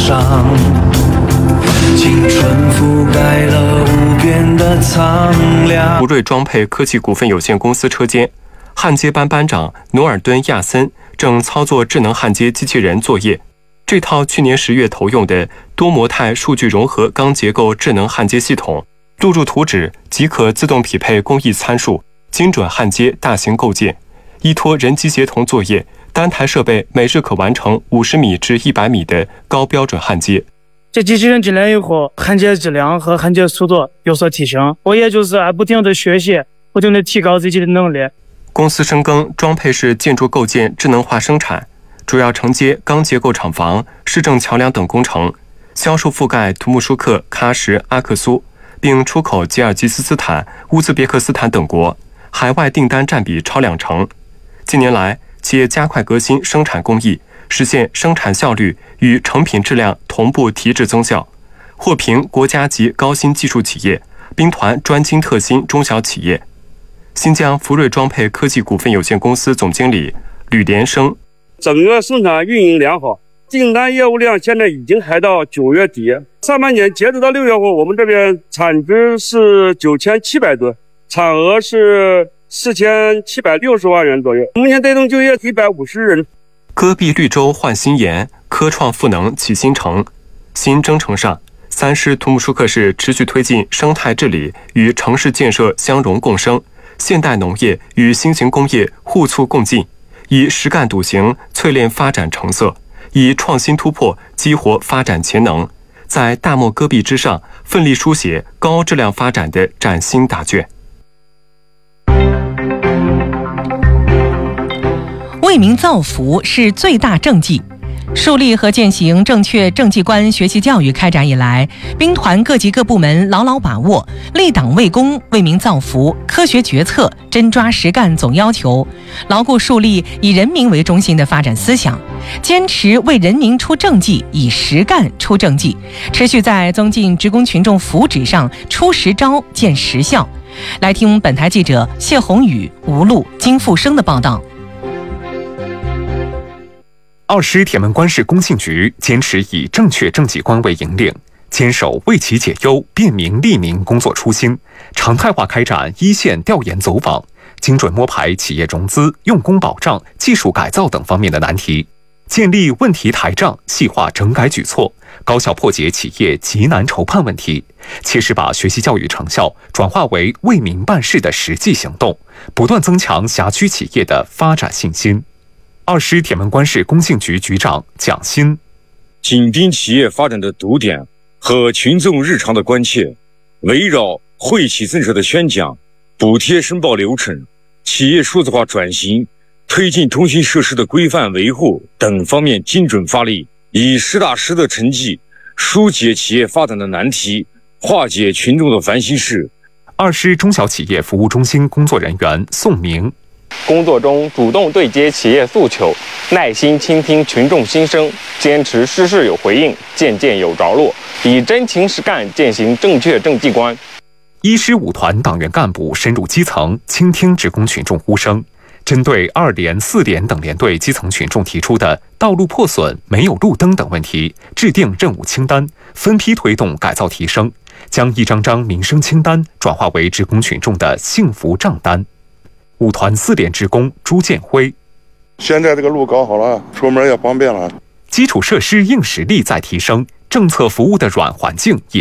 上，青春覆盖了无边的苍凉。 福瑞装配科技股份有限公司车间，焊接班班长努尔敦·亚森正操作智能焊接机器人作业。这套去年10月投用的多模态数据融合钢结构智能焊接系统，录入图纸即可自动匹配工艺参数，精准焊接大型构件。依托人机协同作业，单台设备每日可完成50米至100米的高标准焊接。 这机器人进来以后，焊接质量和焊接速度有所提升。我也就是不停的学习，不停的提高自己的能力。 公司深耕装配式建筑构件智能化生产，主要承接钢结构厂房、市政桥梁等工程，销售覆盖土木舒克、喀什、阿克苏，并出口吉尔吉斯斯坦、乌兹别克斯坦等国，海外订单占比超20%。近年来，企业加快革新生产工艺，实现生产效率与成品质量同步提质增效，获评国家级高新技术企业、兵团专精特新中小企业。新疆福瑞装配科技股份有限公司总经理吕连生： 整个生产运营良好，订单业务量现在已经还到9月底，上半年截止到6月份，我们这边产值是9700吨，产额是4760万元左右，目前带动就业150人。 戈壁绿洲焕新颜，科创赋能启新城。新征程上，3师土木舒克市持续推进生态治理与城市建设相融共生，现代农业与新型工业互促共进，以实干笃行淬炼发展成色，以创新突破激活发展潜能，在大漠戈壁之上奋力书写高质量发展的崭新答卷。 为民造福是最大政绩。树立和践行正确政绩观学习教育开展以来，兵团各级各部门牢牢把握立党为公、为民造福、科学决策、真抓实干总要求，牢固树立以人民为中心的发展思想，坚持为人民出政绩、以实干出政绩，持续在增进职工群众福祉上出实招、见实效。来听本台记者谢宏宇、吴璐、金富生的报道。 2师铁门关市工信局坚持以正确政绩观为引领，坚守为企解忧、便民利民工作初心，常态化开展一线调研走访，精准摸排企业融资、用工保障、技术改造等方面的难题，建立问题台账，细化整改举措，高效破解企业急难愁盼问题，切实把学习教育成效转化为为民办事的实际行动，不断增强辖区企业的发展信心。2师铁门关市工信局局长蒋欣： 紧盯企业发展的堵点和群众日常的关切，围绕惠企政策的宣讲、补贴申报流程、企业数字化转型、推进通信设施的规范维护等方面精准发力，以实打实的成绩疏解企业发展的难题，化解群众的烦心事。 2师中小企业服务中心工作人员宋明： 工作中主动对接企业诉求，耐心倾听群众心声，坚持事事有回应、件件有着落，以真情实干践行正确政绩观。 1师5团党员干部深入基层，倾听职工群众呼声，针对2连、4连等连队基层群众提出的道路破损、没有路灯等问题，制定任务清单，分批推动改造提升，将一张张民生清单转化为职工群众的幸福账单。5团4连职工朱建辉： 现在这个路搞好了，出门也方便了。 基础设施硬实力在提升，政策服务的软环境也